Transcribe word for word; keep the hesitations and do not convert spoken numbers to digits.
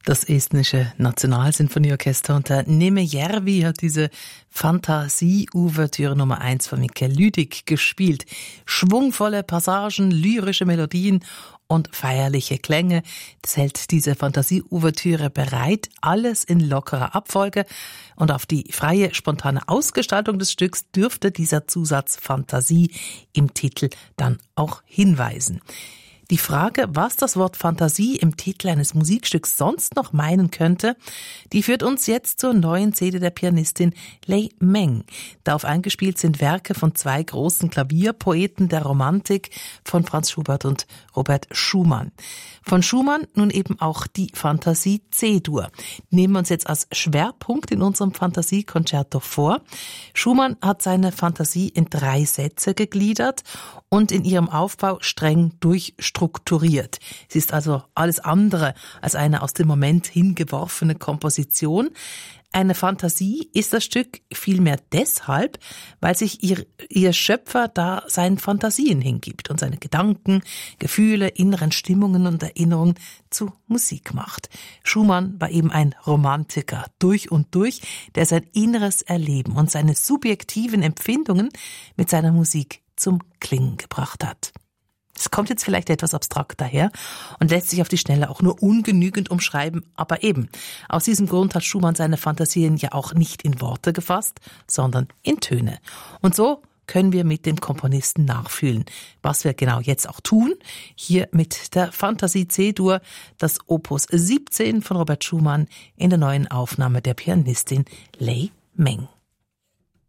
Das estnische Nationalsinfonieorchester unter Neeme Järvi hat diese Fantasie-Ouvertüre Nummer eins von Mikkel Lüdig gespielt. Schwungvolle Passagen, lyrische Melodien und feierliche Klänge. Das hält diese Fantasie-Ouvertüre bereit, alles in lockerer Abfolge. Und auf die freie, spontane Ausgestaltung des Stücks dürfte dieser Zusatz Fantasie im Titel dann auch hinweisen. Die Frage, was das Wort Fantasie im Titel eines Musikstücks sonst noch meinen könnte, die führt uns jetzt zur neuen C D der Pianistin Lei Meng. Darauf eingespielt sind Werke von zwei großen Klavierpoeten der Romantik, von Franz Schubert und Robert Schumann. Von Schumann nun eben auch die Fantasie C-Dur. Die nehmen wir uns jetzt als Schwerpunkt in unserem Fantasie-Konzerto vor. Schumann hat seine Fantasie in drei Sätze gegliedert und in ihrem Aufbau streng durchstrukturiert. Sie ist also alles andere als eine aus dem Moment hingeworfene Komposition. Eine Fantasie ist das Stück vielmehr deshalb, weil sich ihr, ihr Schöpfer da seinen Fantasien hingibt und seine Gedanken, Gefühle, inneren Stimmungen und Erinnerungen zu Musik macht. Schumann war eben ein Romantiker durch und durch, der sein inneres Erleben und seine subjektiven Empfindungen mit seiner Musik zum Klingen gebracht hat. Es kommt jetzt vielleicht etwas abstrakt daher und lässt sich auf die Schnelle auch nur ungenügend umschreiben, aber eben, aus diesem Grund hat Schumann seine Fantasien ja auch nicht in Worte gefasst, sondern in Töne. Und so können wir mit dem Komponisten nachfühlen, was wir genau jetzt auch tun, hier mit der Fantasie C-Dur, das Opus siebzehn von Robert Schumann in der neuen Aufnahme der Pianistin Lei Meng.